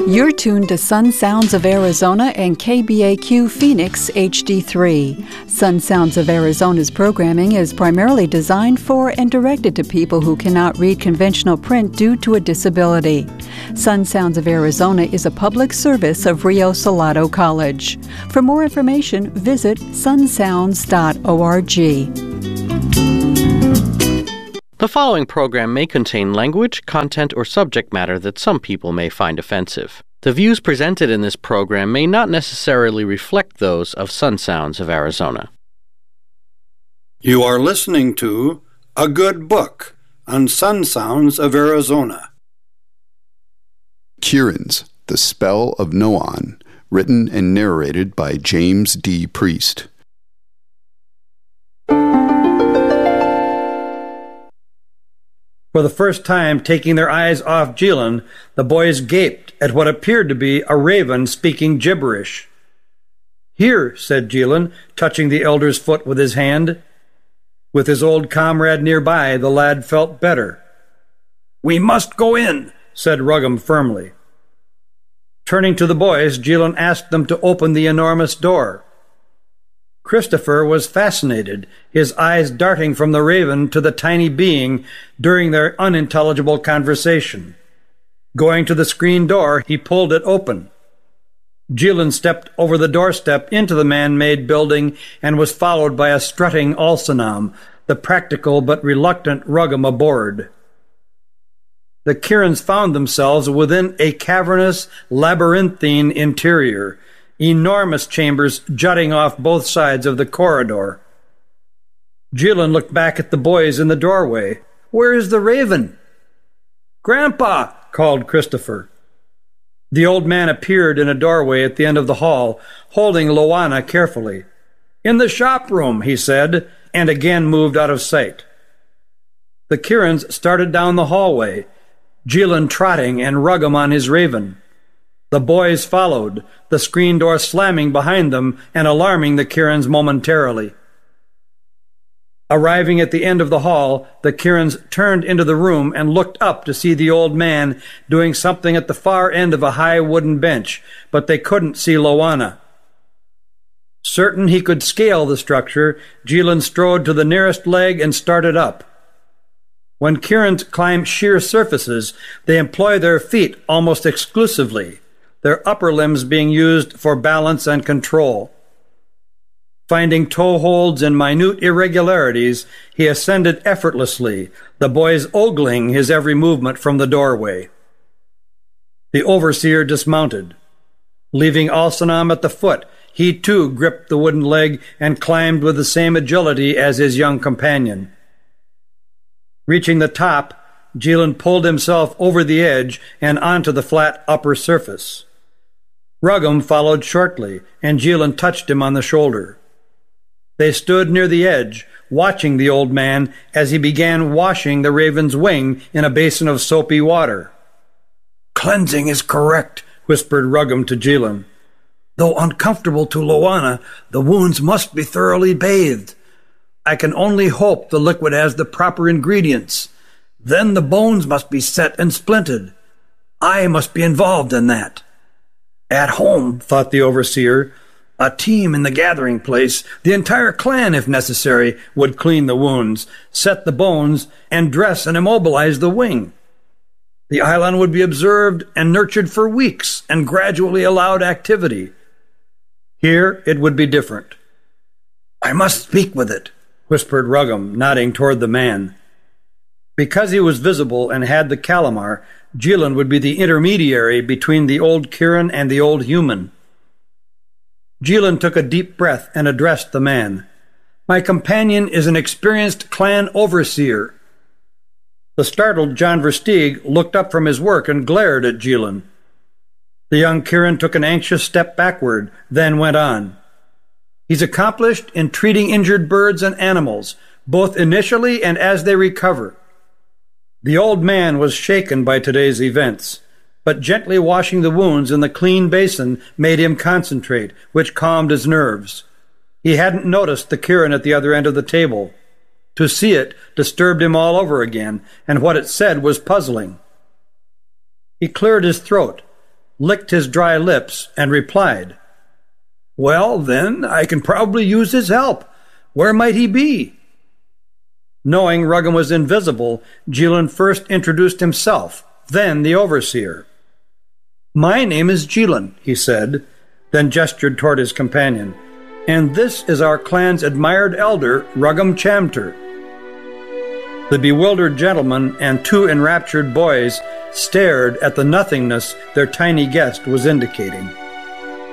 You're tuned to Sun Sounds of Arizona and KBAQ Phoenix HD3. Sun Sounds of Arizona's programming is primarily designed for and directed to people who cannot read conventional print due to a disability. Sun Sounds of Arizona is a public service of Rio Salado College. For more information, visit sunsounds.org. The following program may contain language, content, or subject matter that some people may find offensive. The views presented in this program may not necessarily reflect those of Sun Sounds of Arizona. You are listening to A Good Book on Sun Sounds of Arizona. Kiran's The Spell of Noan, written and narrated by James D. Priest. For the first time taking their eyes off Jilin, the boys gaped at what appeared to be a raven speaking gibberish. "Here," said Jilin, touching the elder's foot with his hand. With his old comrade nearby, the lad felt better. "We must go in," said Ruggum firmly. Turning to the boys, Jilin asked them to open the enormous door. Christopher was fascinated, his eyes darting from the raven to the tiny being during their unintelligible conversation. Going to the screen door, he pulled it open. Jilin stepped over the doorstep into the man-made building and was followed by a strutting Alsanam, the practical but reluctant Ruggum aboard. The Kirans found themselves within a cavernous, labyrinthine interior, enormous chambers jutting off both sides of the corridor. Jilin looked back at the boys in the doorway. "Where is the raven?" "Grandpa!" called Christopher. The old man appeared in a doorway at the end of the hall, holding Loana carefully. "In the shop room," he said, and again moved out of sight. The Kirans started down the hallway, Jilin trotting and Ruggum on his raven. The boys followed, the screen door slamming behind them and alarming the Kirans momentarily. Arriving at the end of the hall, the Kirans turned into the room and looked up to see the old man doing something at the far end of a high wooden bench, but they couldn't see Loana. Certain he could scale the structure, Jilin strode to the nearest leg and started up. When Kirans climb sheer surfaces, they employ their feet almost exclusively, their upper limbs being used for balance and control. Finding toe holds and minute irregularities, he ascended effortlessly, the boys ogling his every movement from the doorway. The overseer dismounted. Leaving Alsanam at the foot, he too gripped the wooden leg and climbed with the same agility as his young companion. Reaching the top, Jilin pulled himself over the edge and onto the flat upper surface. Ruggum followed shortly, and Jilin touched him on the shoulder. They stood near the edge, watching the old man as he began washing the raven's wing in a basin of soapy water. "Cleansing is correct," whispered Ruggum to Jilin. "Though uncomfortable to Loana, the wounds must be thoroughly bathed. I can only hope the liquid has the proper ingredients. Then the bones must be set and splinted. I must be involved in that." At home, thought the overseer, a team in the gathering place, the entire clan if necessary, would clean the wounds, set the bones, and dress and immobilize the wing. The island would be observed and nurtured for weeks and gradually allowed activity. Here it would be different. "I must speak with it," whispered Ruggum, nodding toward the man. Because he was visible and had the calamar, Jilin would be the intermediary between the old Kiran and the old human. Jilin took a deep breath and addressed the man. "My companion is an experienced clan overseer." The startled John Versteeg looked up from his work and glared at Jilin. The young Kiran took an anxious step backward, then went on. "He's accomplished in treating injured birds and animals, both initially and as they recover." The old man was shaken by today's events, but gently washing the wounds in the clean basin made him concentrate, which calmed his nerves. He hadn't noticed the Kiran at the other end of the table. To see it disturbed him all over again, and what it said was puzzling. He cleared his throat. licked his dry lips, and replied, "Well, then, I can probably use his help. Where might he be?" Knowing Ruggam was invisible, Jilin first introduced himself, then the overseer. "My name is Jilin," he said, then gestured toward his companion, "and this is our clan's admired elder, Ruggam Chamter." The bewildered gentleman and two enraptured boys stared at the nothingness their tiny guest was indicating.